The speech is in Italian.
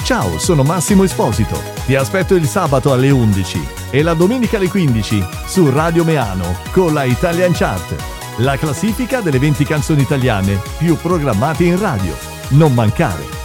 Ciao, sono Massimo Esposito. Ti aspetto il sabato alle 11 e la domenica alle 15 su Radio Meano con la Italian Chart, la classifica delle 20 canzoni italiane più programmate in radio. Non mancare!